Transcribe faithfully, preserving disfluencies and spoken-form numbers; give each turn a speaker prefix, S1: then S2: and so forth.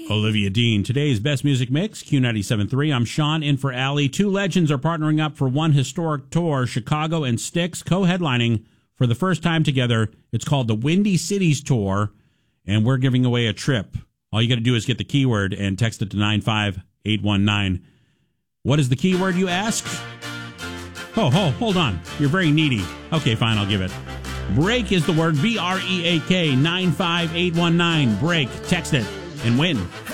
S1: Olivia Dean. Today's Best Music Mix, Q ninety-seven point three. I'm Sean, in for Allie. Two legends are partnering up for one historic tour, Chicago and Styx co-headlining for the first time together. It's called the Windy Cities Tour, and we're giving away a trip. All you got to do is get the keyword and text it to nine five eight one nine. What is the keyword, you ask? Oh, oh, hold on. You're very needy. Okay, fine, I'll give it. Break is the word, B R E A K, nine five eight one nine. Break. Text it and win.